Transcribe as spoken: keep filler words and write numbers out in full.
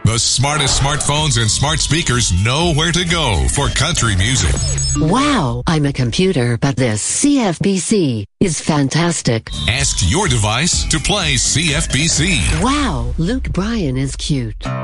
The smartest smartphones and smart speakers know where to go for country music. Wow, I'm a computer, but this C F B C is fantastic. Ask your device to play C F B C. Wow, Luke Bryan is cute.